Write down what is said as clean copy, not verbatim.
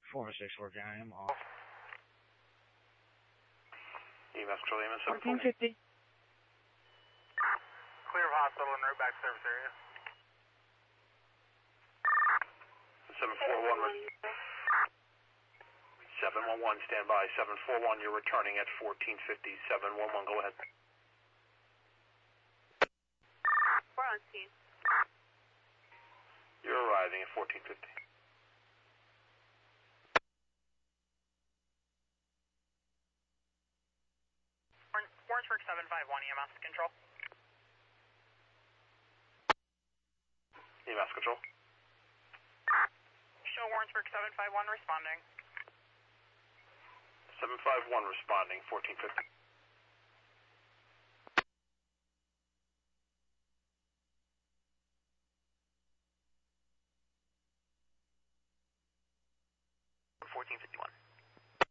406 working, I am off. EMS control, EMS 1450. Clear of hospital and route back service area. 741. 711, stand by. 741, you're returning at 1450. 711, go ahead. We're on scene. You're arriving at 1450. Warrensburg 751, EMS control. EMS control. Show Warrensburg 751 responding. 751 responding, 1450.